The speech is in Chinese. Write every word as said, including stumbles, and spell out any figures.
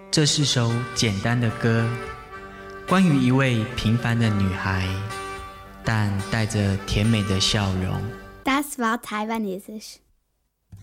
这是首简单的歌，关于一位平凡的女孩，但带着甜美的笑容。 Das war Taiwanesisch.